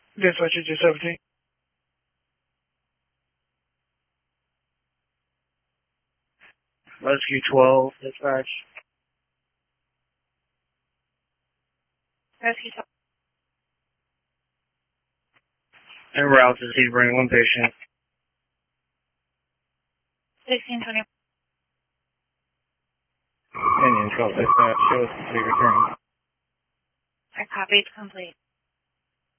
Dispatcher 217. Rescue 12, dispatch. Rescue 12. En route to Sebring, one patient. 1620. Indian 12, dispatch. Show us complete return. I copied complete.